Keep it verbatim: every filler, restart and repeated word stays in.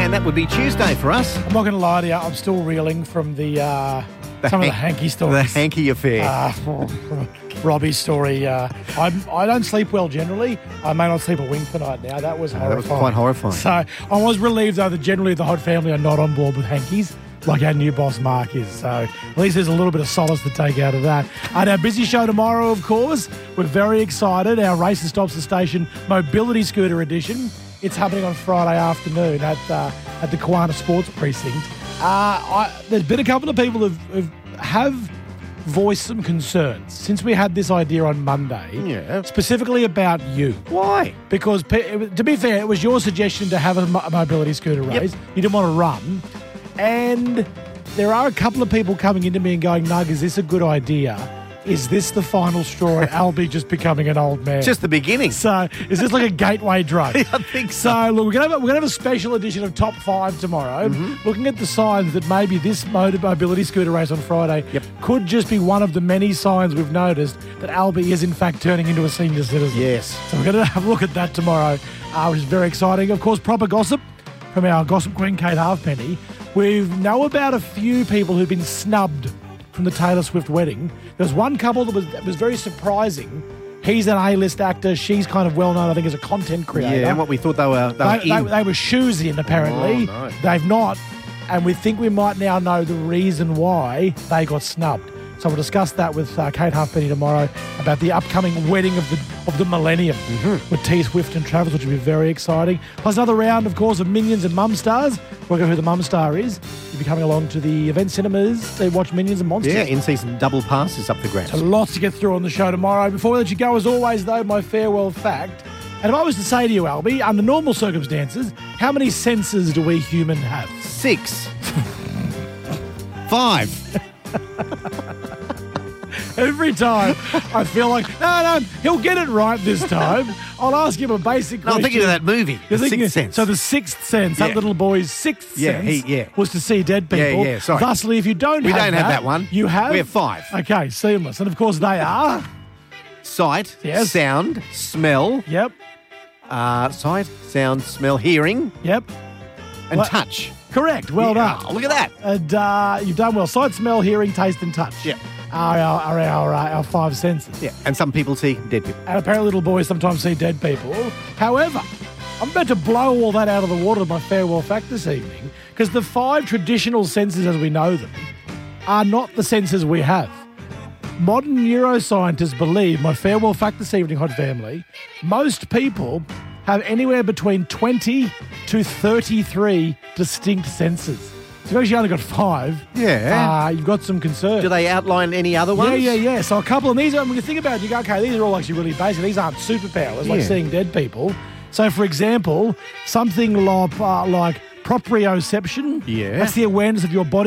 And that would be Tuesday for us. I'm not going to lie to you. I'm still reeling from the, uh, The some hank- of the hanky stories. The hanky affair. Uh, Robbie's story. Uh, I'm, I don't sleep well generally. I may not sleep a wink tonight now. That was horrifying. that was quite horrifying. So I was relieved, though, that generally the Hod family are not on board with hankies like our new boss Mark is. So at least there's a little bit of solace to take out of that. And our busy show tomorrow, of course. We're very excited. Our Race and Stops the Station Mobility Scooter Edition. It's happening on Friday afternoon at uh, at the Kiwana Sports Precinct. Uh, I, there's been a couple of people who have, have voiced some concerns since we had this idea on Monday, Yeah. specifically about you. Why? Because, pe- it was- to be fair, it was your suggestion to have a, mo- a mobility scooter race. Yep. You didn't want to run. And there are a couple of people coming into me and going, Nug, is this a good idea? Is this the final straw at Albie just becoming an old man? Just the beginning. So, is this like a gateway drug? I think so. So, look, we're going to have, we're gonna have a special edition of Top five tomorrow, Mm-hmm. looking at the signs that maybe this motor mobility scooter race on Friday Yep. could just be one of the many signs we've noticed that Albie is, in fact, turning into a senior citizen. Yes. So, we're going to have a look at that tomorrow, uh, which is very exciting. Of course, proper gossip from our gossip queen, Kate Halfpenny. We know about a few people who've been snubbed from the Taylor Swift wedding. There's one couple that was that was very surprising. He's an A-list actor. She's kind of well-known, I think, as a content creator. Yeah, and what we thought they were, they, They, were they, in. they were shoes in, apparently. Oh, no. They've not. And we think we might now know the reason why they got snubbed. So we'll discuss that with uh, Kate Halfpenny tomorrow about the upcoming wedding of the of the millennium Mm-hmm. with T Swift and Travis, which will be very exciting. Plus another round, of course, of Minions and Mum Stars. Work out who the Mum Star is. You'll be coming along to the event cinemas to watch Minions and Monsters. Yeah, in-season double pass is up for grabs. So lots to get through on the show tomorrow. Before we let you go, as always, though, my farewell fact. And if I was to say to you, Albie, under normal circumstances, how many senses do we human have? Six. Five. Every time I feel like, no, no, he'll get it right this time. I'll ask him a basic No, question. I'm thinking of that movie, You're The thinking- Sixth Sense. So the sixth sense, that Yeah. little boy's sixth Yeah, sense he- yeah. was to see dead Yeah, people. yeah, sorry. Thusly, if you don't We have don't that, have that one. you have? We have five. Okay, seamless. And of course they are, Sight, Yes. sound, smell, yep, uh, sight, sound, smell, hearing, yep, and What? touch. correct. Well Yeah, done. look at that. And uh, you've done well. Sight, smell, hearing, taste and touch. Yeah. Are our, are our, uh, our five senses. Yeah, and some people see dead people. And apparently little boys sometimes see dead people. However, I'm about to blow all that out of the water with my farewell fact this evening, because the five traditional senses as we know them are not the senses we have. Modern neuroscientists believe, my farewell fact this evening, Hot Family, most people have anywhere between twenty to thirty-three distinct senses. So you've actually only got five. Yeah. Uh, you've got some concerns. Do they outline any other ones? Yeah, yeah, yeah. So a couple of these, when you think about it, you go, okay, these are all actually really basic. These aren't superpowers, like Yeah. seeing dead people. So, for example, something like, uh, like proprioception. Yeah. That's the awareness of your body